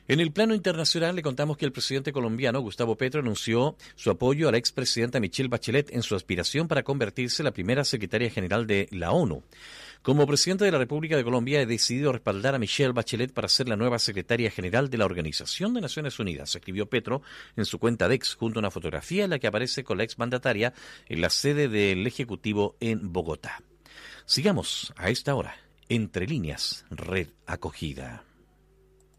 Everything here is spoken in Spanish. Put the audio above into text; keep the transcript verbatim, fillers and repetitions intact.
En el plano internacional le contamos que el presidente colombiano Gustavo Petro anunció su apoyo a la expresidenta Michelle Bachelet en su aspiración para convertirse en la primera secretaria general de la ONU. Como presidente de la República de Colombia he decidido respaldar a Michelle Bachelet para ser la nueva secretaria general de la Organización de Naciones Unidas, escribió Petro en su cuenta de X junto a una fotografía en la que aparece con la exmandataria en la sede del Ejecutivo en Bogotá. Sigamos a esta hora, Entre Líneas, Red Acogida.